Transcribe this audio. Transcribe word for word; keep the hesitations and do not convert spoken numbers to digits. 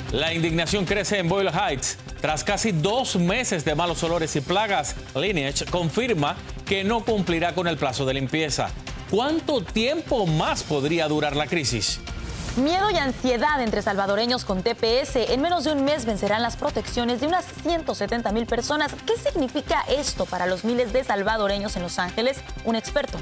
La indignación crece en Boyle Heights. Tras casi dos meses de malos olores y plagas, Lineage confirma que no cumplirá con el plazo de limpieza. ¿Cuánto tiempo más podría durar la crisis? Miedo y ansiedad entre salvadoreños con T P S. En menos de un mes vencerán las protecciones de unas ciento setenta mil personas. ¿Qué significa esto para los miles de salvadoreños en Los Ángeles? Un experto